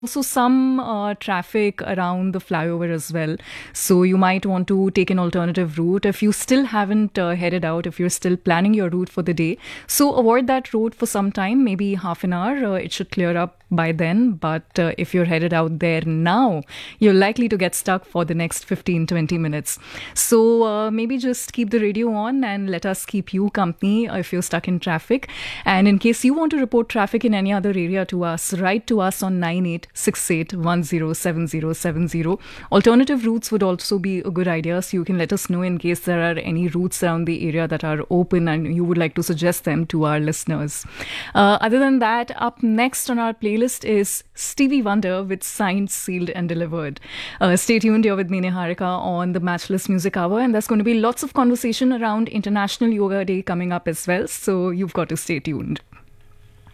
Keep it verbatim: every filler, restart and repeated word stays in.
Also some uh, traffic around the flyover as well. So you might want to take an alternative route if you still haven't uh, headed out, if you're still planning your route for the day. So avoid that route for some time, maybe half an hour. Uh, it should clear up by then. But uh, if you're headed out there now, you're likely to get stuck for the next fifteen, twenty minutes. So uh, maybe just keep the radio on and let us keep you company if you're stuck in traffic. And in case you want to report traffic in any other area to us, write to us on nine eight six eight one zero seven zero seven zero. Alternative routes would also be a good idea, so you can let us know in case there are any routes around the area that are open and you would like to suggest them to our listeners. Uh, other than that, up next on our playlist is Stevie Wonder with Signed, Sealed and Delivered. Uh, stay tuned, you're with me Niharika on the Matchless Music Hour, and there's going to be lots of conversation around International Yoga Day coming up as well, so you've got to stay tuned.